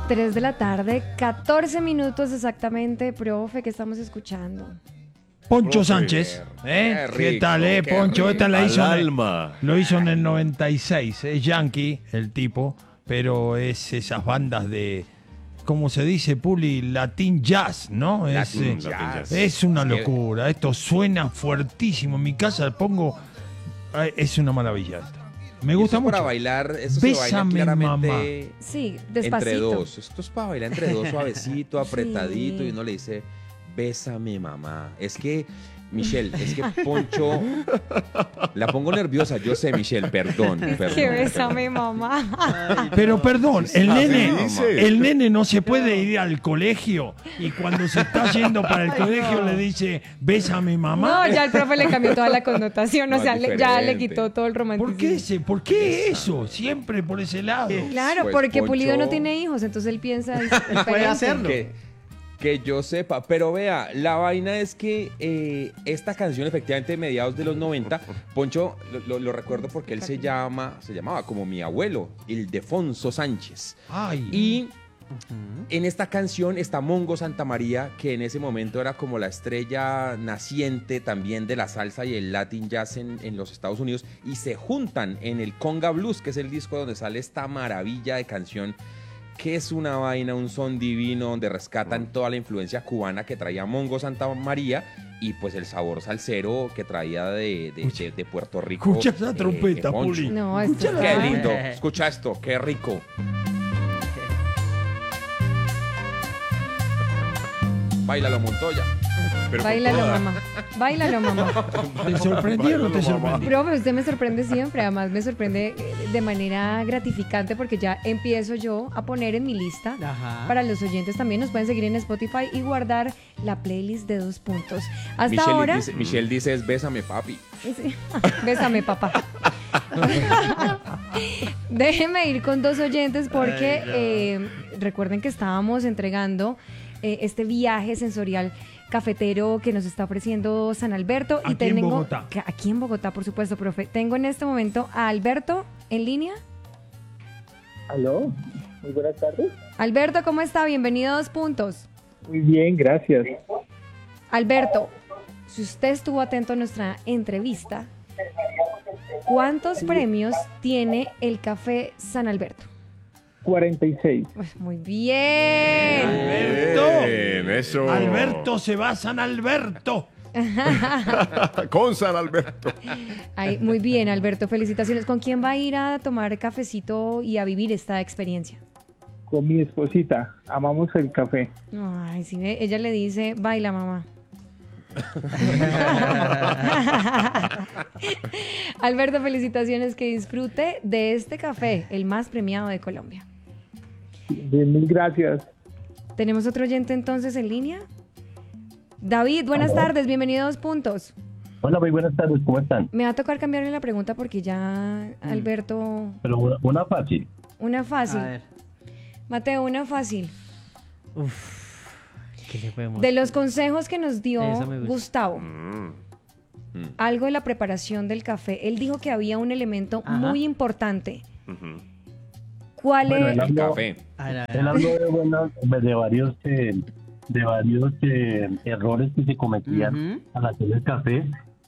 3 de la tarde, 14 minutos exactamente, profe, que estamos escuchando. Poncho Sánchez, ¿eh? Qué ¿Qué rico, tal, Poncho? rico. Esta la Al hizo alma. lo hizo en el 96, es yankee el tipo, pero es esas bandas de, ¿cómo se dice, Puli? Latin Jazz, ¿no? Latin Es, Jazz. es una locura, esto suena fuertísimo, en mi casa pongo, es una maravilla esto. Me gusta Eso es mucho. para bailar, eso se baila Bésame, claramente mamá. Sí, entre despacito. dos. Esto es para bailar entre dos, suavecito, apretadito, Sí. y uno le dice, bésame, mamá. Es que, Michelle, es que Poncho, la pongo nerviosa, yo sé, Michelle, perdón. Que bésame, mamá. Pero perdón, el Así nene, dice. el nene no se puede ir al colegio y cuando se está yendo para el colegio le dice, bésame, mamá. No, ya el profe le cambió toda la connotación, No, o sea, es ya le diferente. quitó todo el romanticismo. ¿Por qué eso? Siempre por ese lado. Claro, Pues, porque Poncho- Pulido no tiene hijos, entonces él piensa diferente. Puede hacerlo. Que yo sepa, pero vea, la vaina es que esta canción efectivamente de mediados de los 90, Poncho lo recuerdo porque él se llamaba como mi abuelo, Ildefonso Sánchez. Ay. Y en esta canción está Mongo Santamaría, que en ese momento era como la estrella naciente también de la salsa y el Latin Jazz en los Estados Unidos, y se juntan en el Conga Blues, que es el disco donde sale esta maravilla de canción, que es una vaina, un son divino, donde rescatan toda la influencia cubana que traía Mongo Santamaría y pues el sabor salsero que traía de Puerto Rico. Escucha esa trompeta, Poncho. Puli. No, esto Escucha Qué la- lindo, escucha esto, qué rico. Báilalo, Montoya. Pero con Báilalo, toda. mamá. Báilalo, mamá. ¿Te sorprendió o no te sorprendió? Profe, usted me sorprende siempre, además me sorprende de manera gratificante porque ya empiezo yo a poner en mi lista. Ajá. Para los oyentes también nos pueden seguir en Spotify y guardar la playlist de 2 puntos. Hasta Michelle ahora, dice, Michelle dice es bésame, papi. sí. Bésame, papá. Déjeme ir con 2 oyentes porque recuerden que estábamos entregando este viaje sensorial cafetero que nos está ofreciendo San Alberto. Aquí en Bogotá. Aquí en Bogotá, por supuesto, profe. Tengo en este momento a Alberto en línea. Aló, muy buenas tardes. Alberto, ¿cómo está? Bienvenido a 2 puntos. Muy bien, gracias. Alberto, si usted estuvo atento a nuestra entrevista, ¿cuántos premios tiene el café San Alberto? 46. Pues muy bien. Alberto. Bien, eso. Alberto se va a San Alberto. Con San Alberto. Ay, muy bien, Alberto, felicitaciones. ¿Con quién va a ir a tomar cafecito y a vivir esta experiencia? Con mi esposita, amamos el café. Ay, sí, ella le dice, baila, mamá. Alberto, felicitaciones, que disfrute de este café, el más premiado de Colombia. Bien, mil gracias. ¿Tenemos otro oyente entonces en línea? David, buenas tardes, bienvenido a 2 puntos. Hola, muy buenas tardes, ¿cómo están? Me va a tocar cambiarle la pregunta porque ya, Alberto, Pero una fácil. una A fácil. ver. Mateo, una fácil. ¿Qué le podemos De los consejos que nos dio Eso me gusta. Gustavo, algo de la preparación del café, él dijo que había un elemento Ajá. muy importante. ¿Cuál Bueno, es? él El habló, café. A ver, a ver. él habló de varios errores que se cometían Ujú. al hacer el café.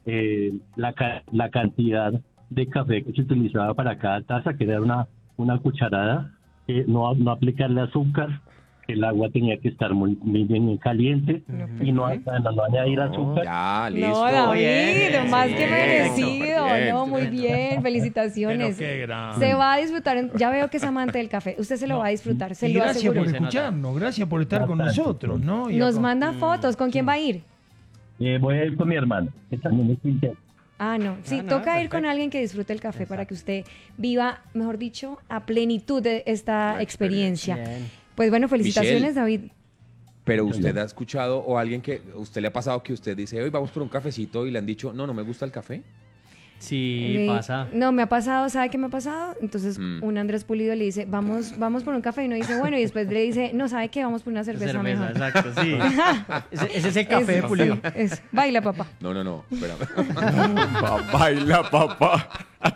La cantidad de café que se utilizaba para cada taza, que era una cucharada, no aplicarle azúcar, que el agua tenía que estar muy bien caliente y no añadir azúcar. Ya, listo. No, David, Bien, más que bien, merecido. bien. No, muy bien, felicitaciones. Pero qué grande. Se va a disfrutar, ya veo que es amante del café. Usted se lo va a disfrutar, se Y lo gracias aseguro. por Se nota. escucharnos, gracias por estar con nosotros, ¿no? Y Nos acá- manda fotos, ¿con quién va a ir? Voy a ir con mi hermano, que también es quinceañero. Ah, no. Sí, no, toca ir perfecto. con alguien que disfrute el café para que usted viva, mejor dicho, a plenitud de esta experiencia. Bien. Pues bueno, felicitaciones, Michelle. David. Pero usted ha escuchado o alguien que usted le ha pasado que usted dice, hoy vamos por un cafecito y le han dicho, no me gusta el café. Sí, Le- pasa. No, me ha pasado, ¿sabe qué me ha pasado? Entonces, Mm. un Andrés Pulido le dice, vamos por un café, y uno dice, bueno, y después le dice, no, ¿sabe qué? Vamos por una cerveza, mejor. exacto, sí. Ese es el café de Eso, Pulido. sí, eso. Baila, papá. No, espérame. Baila, papá.